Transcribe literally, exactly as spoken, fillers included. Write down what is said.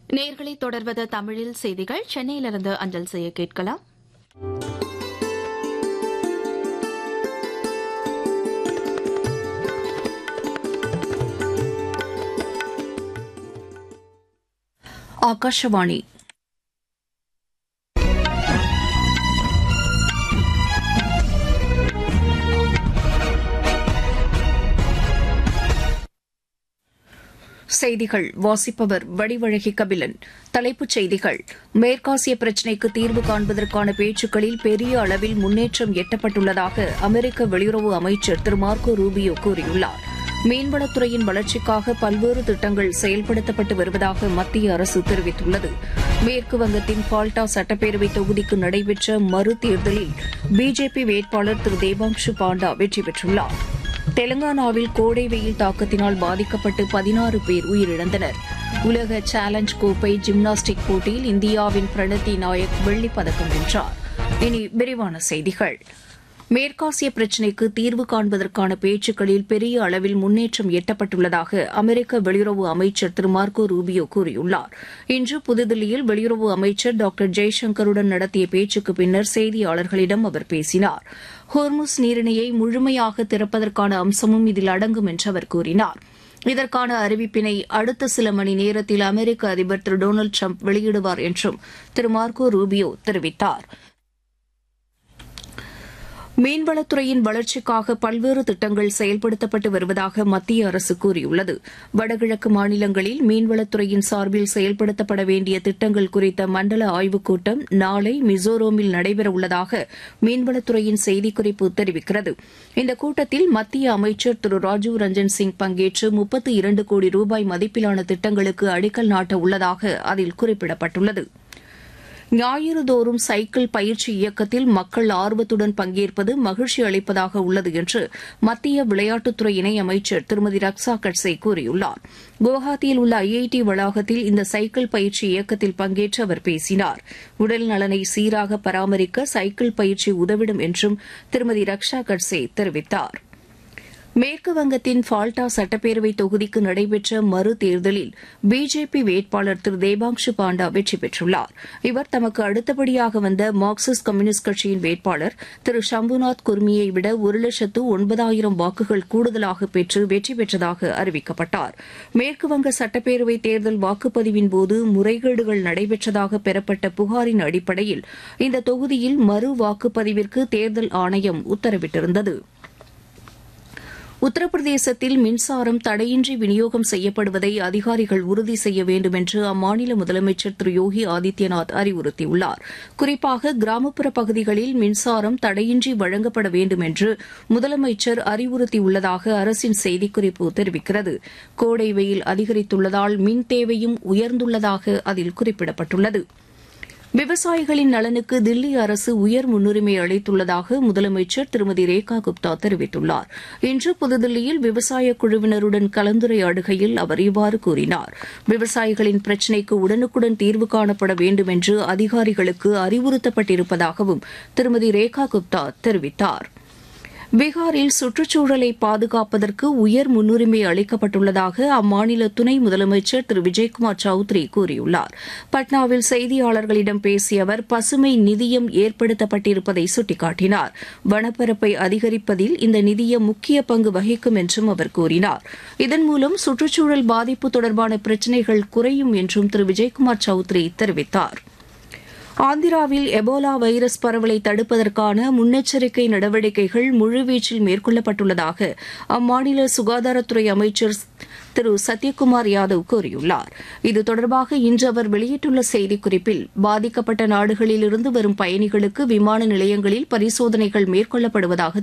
நேர்களை தொடர்வது தமிழில் செய்திகள். சென்னையிலிருந்து அஞ்சல் செய்ய கேட்கலாம். ஆகாஷவாணி. செய்திகள் வாசிப்பவர் வடிவழகி கபிலன். தலைப்புச் செய்திகள். மேற்காசிய பிரச்சினைக்கு தீர்வு காண்பதற்கான பேச்சுக்களில் பெரிய அளவில் முன்னேற்றம் எட்டப்பட்டுள்ளதாக அமெரிக்க வெளியுறவு அமைச்சர் திரு மார்க்கோ ரூபியோ கூறியுள்ளார். மீன்வளத்துறையின் வளர்ச்சிக்காக பல்வேறு திட்டங்கள் செயல்படுத்தப்பட்டு வருவதாக மத்திய அரசு தெரிவித்துள்ளது. மேற்குவங்கத்தின் பால்டா சட்டப்பேரவை தொகுதிக்கு நடைபெற்ற மறு தேர்தலில் பிஜேபி வேட்பாளர் திரு தேபாங்ஷு பாண்டா வெற்றி பெற்றுள்ளார். தெலங்கானாவில் கோடை வெயில் தாக்கத்தினால் பாதிக்கப்பட்டு பதினாறு பேர் உயிரிழந்தனர். உலக சேலஞ்ச் கோப்பை ஜிம்னாஸ்டிக் போட்டியில் இந்தியாவின் பிரணதி நாயக் வெள்ளிப் பதக்கம் வென்றார். இனி விரிவான செய்திகள். மேற்காசிய பிரச்சினைக்கு தீர்வு காண்பதற்கான பேச்சுக்களில் பெரிய அளவில் முன்னேற்றம் எட்டப்பட்டுள்ளதாக அமெரிக்க வெளியுறவு அமைச்சர் திரு மார்க்கோ ரூபியோ கூறியுள்ளார். இன்று புதுதில்லியில் வெளியுறவு அமைச்சர் டாக்டர் ஜெய்சங்கருடன் நடத்திய பேச்சுக்கு பின்னர் செய்தியாளர்களிடம் அவர் பேசினார். ஹோர்முஸ் நீரிணையை முழுமையாக திறப்பதற்கான அம்சமும் இதில் அடங்கும் என்று அவர் கூறினார். இதற்கான அறிவிப்பினை அடுத்த சில மணி நேரத்தில் அமெரிக்க அதிபர் திரு டொனால்டு டிரம்ப் வெளியிடுவார் என்றும் திரு மார்க்கோ ரூபியோ தெரிவித்தார். மீன்வளத்துறையின் வளர்ச்சிக்காக பல்வேறு திட்டங்கள் செயல்படுத்தப்பட்டு வருவதாக மத்திய அரசு கூறியுள்ளது. வடகிழக்கு மாநிலங்களில் மீன்வளத்துறையின் சார்பில் செயல்படுத்தப்பட வேண்டிய திட்டங்கள் குறித்த மண்டல ஆய்வுக் கூட்டம் நாளை மிசோரமில் நடைபெறவுள்ளதாக மீன்வளத்துறையின் செய்திக்குறிப்பு தெரிவிக்கிறது. இந்த கூட்டத்தில் மத்திய அமைச்சர் திரு ராஜீவ் ரஞ்சன் சிங் பங்கேற்று முப்பத்தி இரண்டு கோடி ரூபாய் மதிப்பிலான திட்டங்களுக்கு அடிக்கல் நாட்ட உள்ளதாக அதில் குறிப்பிடப்பட்டுள்ளது. ஞாயிறுதோறும் சைக்கிள் பயிற்சி இயக்கத்தில் மக்கள் ஆர்வத்துடன் பங்கேற்பது மகிழ்ச்சி அளிப்பதாக உள்ளது என்று மத்திய விளையாட்டுத்துறை இணையமைச்சர் திருமதி ரக்ஷா கட்சே கூறியுள்ளார். குவஹாத்தியில் உள்ள ஐஐடி வளாகத்தில் இந்த சைக்கிள் பயிற்சி இயக்கத்தில் பங்கேற்று அவர் பேசினார். உடல் நலனை சீராக பராமரிக்க சைக்கிள் பயிற்சி உதவிடும் என்றும் திருமதி ரக்ஷா கட்சே தெரிவித்தார். மேற்குவங்கத்தின் பால்டா சட்டப்பேரவை தொகுதிக்கு நடைபெற்ற மறு தேர்தலில் பிஜேபி வேட்பாளர் திரு தேபாங்ஷு பாண்டா வெற்றி பெற்றுள்ளார். இவர் தமக்கு அடுத்தபடியாக வந்த மார்க்சிஸ்ட் கம்யூனிஸ்ட் கட்சியின் வேட்பாளர் திரு ஷம்புநாத் குர்மியை விட ஒரு லட்சத்து ஒன்பதாயிரம் வாக்குகள் கூடுதலாக பெற்று வெற்றி பெற்றதாக அறிவிக்கப்பட்டார். மேற்குவங்க சட்டப்பேரவை தேர்தல் வாக்குப்பதிவின்போது முறைகேடுகள் நடைபெற்றதாக பெறப்பட்ட புகாரின் அடிப்படையில் இந்த தொகுதியில் மறு வாக்குப்பதிவிற்கு தேர்தல் ஆணையம் உத்தரவிட்டிருந்தது. உத்தரப்பிரதேசத்தில் மின்சாரம் தடையின்றி விநியோகம் செய்யப்படுவதை அதிகாரிகள் உறுதி செய்ய வேண்டும் என்று அம்மாநில முதலமைச்சர் திரு யோகி ஆதித்யநாத் அறிவுறுத்தியுள்ளார். குறிப்பாக கிராமப்புற பகுதிகளில் மின்சாரம் தடையின்றி வழங்கப்பட வேண்டும் என்று முதலமைச்சர் அறிவுறுத்தியுள்ளதாக அரசின் செய்திக்குறிப்பு தெரிவிக்கிறது. கோடை வெயில் அதிகரித்துள்ளதால் மின் தேவையும் உயர்ந்துள்ளதாக அதில் குறிப்பிடப்பட்டுள்ளது. விவசாயிகளின் நலனுக்கு தில்லி அரசு உயர் முன்னுரிமை அளித்துள்ளதாக முதலமைச்சர் திருமதி ரேகா குப்தா தெரிவித்துள்ளார். இன்று புதுதில்லியில் விவசாய குழுவினருடன் கலந்துரையாடுகையில் அவர் இவ்வாறு கூறினார். விவசாயிகளின் பிரச்சினைக்கு உடனுக்குடன் தீர்வு காணப்பட வேண்டும் என்று அதிகாரிகளுக்கு அறிவுறுத்தப்பட்டிருப்பதாகவும் திருமதி ரேகா குப்தா தெரிவித்தார். பீகாரில் சுற்றுச்சூழலை பாதுகாப்பதற்கு உயர் முன்னுரிமை அளிக்கப்பட்டுள்ளதாக அம்மாநில துணை முதலமைச்சர் திரு விஜய்குமார் சௌத்ரி கூறியுள்ளார். பட்னாவில் செய்தியாளர்களிடம் பேசிய அவர் பசுமை நிதியம் ஏற்படுத்தப்பட்டிருப்பதை சுட்டிக்காட்டினார். வனப்பரப்பை அதிகரிப்பதில் இந்த நிதியம் முக்கிய பங்கு வகிக்கும் என்றும் அவர் கூறினார். இதன் மூலம் சுற்றுச்சூழல் பாதிப்பு தொடர்பான பிரச்சினைகள் குறையும் என்றும் திரு விஜய்குமார் சௌத்ரி தெரிவித்தார். ஆந்திராவில் எபோலா வைரஸ் பரவலை தடுப்பதற்கான முன்னெச்சரிக்கை நடவடிக்கைகள் முழுவீச்சில் மேற்கொள்ளப்பட்டுள்ளதாக அம்மாநில சுகாதாரத்துறை அமைச்சர் திரு சத்யகுமார் யாதவ் கூறியுள்ளார். இது தொடர்பாக இன்று அவர் வெளியிட்டுள்ள செய்திக்குறிப்பில் பாதிக்கப்பட்ட நாடுகளிலிருந்து வரும் பயணிகளுக்கு விமான நிலையங்களில் பரிசோதனைகள் மேற்கொள்ளப்படுவதாக